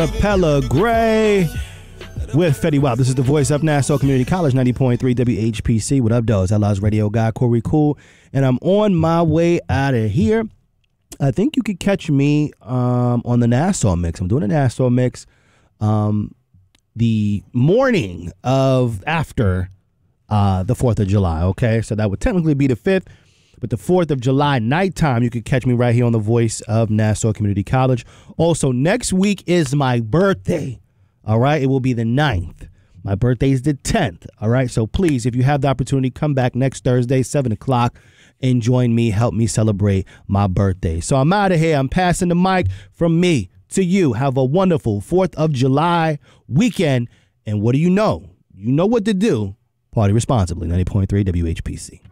Pella Gray with Fetty Wap. This is the voice of Nassau Community College, 90.3 WHPC. What up, though? It's LR's radio guy, Corey Cool. And I'm on my way out of here. I think you could catch me on the Nassau Mix. I'm doing a Nassau Mix the morning of after the 4th of July, okay? So that would technically be the 5th. But the 4th of July nighttime, you can catch me right here on the voice of Nassau Community College. Also, next week is my birthday, all right? It will be the 9th. My birthday is the 10th, all right? So please, if you have the opportunity, come back next Thursday, 7 o'clock, and join me, help me celebrate my birthday. So I'm out of here. I'm passing the mic from me to you. Have a wonderful 4th of July weekend. And what do you know? You know what to do. Party responsibly, 90.3 WHPC.